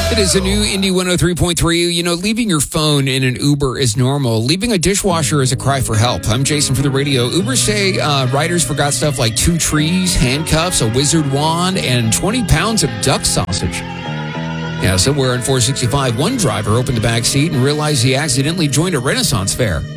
It is a new Indie 103.3. You know, leaving your phone in an Uber is normal. Leaving a dishwasher is a cry for help. I'm Jason for the radio. Uber say riders forgot stuff like 2 trees, handcuffs, a wizard wand, and 20 pounds of duck sausage. Yeah, somewhere on 465, one driver opened the back seat and realized he accidentally joined a Renaissance fair.